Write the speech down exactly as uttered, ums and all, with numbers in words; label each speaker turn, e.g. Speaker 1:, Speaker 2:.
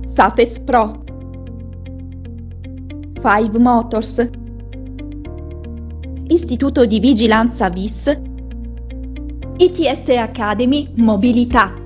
Speaker 1: Safes Pro, Five Motors, Istituto di Vigilanza V I S, I T S Academy Mobilità.